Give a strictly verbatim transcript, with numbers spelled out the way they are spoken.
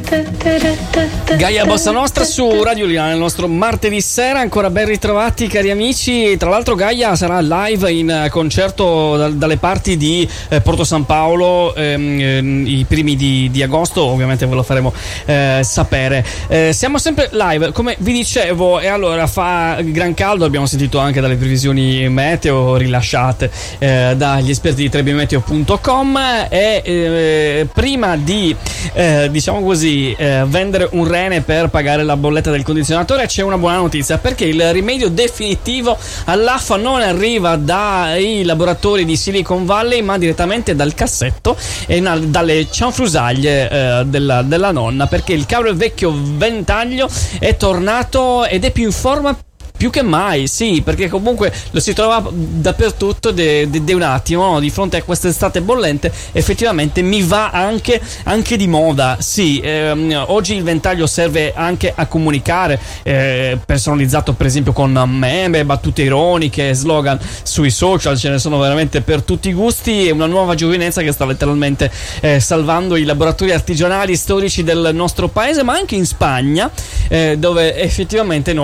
Gaia Bossa Nostra su Radio Liana, il nostro martedì sera. Ancora ben ritrovati cari amici. Tra l'altro Gaia sarà live in concerto da, dalle parti di eh, Porto San Paolo ehm, i primi di, di agosto. Ovviamente ve lo faremo eh, sapere. eh, Siamo sempre live, come vi dicevo. E allora fa gran caldo, abbiamo sentito anche dalle previsioni meteo rilasciate eh, dagli esperti di trebimeteo punto com. E eh, prima di eh, diciamo così eh, vendere un rene per pagare la bolletta del condizionatore, c'è una buona notizia, perché il rimedio definitivo all'A F A non arriva dai laboratori di Silicon Valley, ma direttamente dal cassetto e na- dalle cianfrusaglie eh, della, della nonna, perché il caro e vecchio ventaglio è tornato ed è più in forma più che mai, sì, perché comunque lo si trova dappertutto. De, de, de un attimo, no? Di fronte a quest'estate bollente, effettivamente mi va anche, anche di moda. Sì, ehm, oggi il ventaglio serve anche a comunicare, eh, personalizzato per esempio con meme, battute ironiche, slogan sui social, ce ne sono veramente per tutti i gusti. È una nuova giovinezza che sta letteralmente eh, salvando i laboratori artigianali storici del nostro paese, ma anche in Spagna, eh, dove effettivamente noi